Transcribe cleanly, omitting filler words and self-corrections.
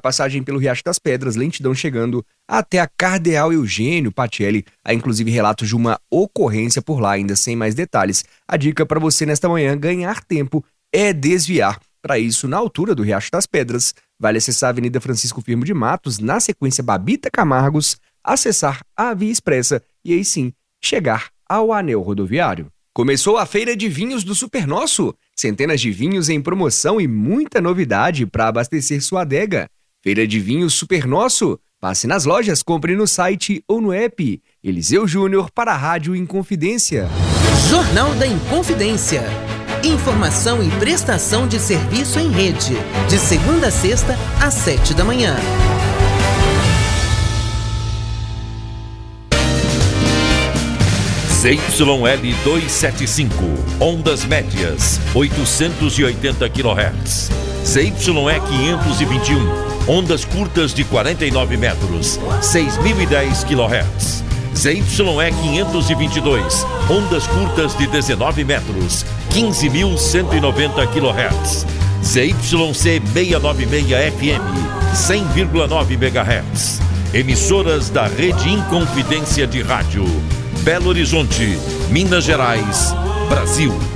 passagem pelo Riacho das Pedras, lentidão chegando até a Cardeal Eugênio Patielli. Há inclusive relatos de uma ocorrência por lá, ainda sem mais detalhes. A dica para você nesta manhã ganhar tempo é desviar. Para isso, na altura do Riacho das Pedras, vale acessar a Avenida Francisco Firmo de Matos, na sequência Babita Camargos, acessar a Via Expressa e aí sim chegar ao anel rodoviário. Começou a Feira de Vinhos do Super Nosso. Centenas de vinhos em promoção e muita novidade para abastecer sua adega. Feira de Vinhos Super Nosso. Passe nas lojas, compre no site ou no app. Eliseu Júnior para a Rádio Inconfidência. Jornal da Inconfidência. Informação e prestação de serviço em rede. De segunda a sexta, às 7 da manhã. ZYL 275, ondas médias, 880 kHz. ZYE 521, ondas curtas de 49 metros, 6.010 kHz. ZYE 522, ondas curtas de 19 metros, 15.190 kHz. ZYC 696 FM, 100,9 MHz. Emissoras da Rede Inconfidência de Rádio. Belo Horizonte, Minas Gerais, Brasil.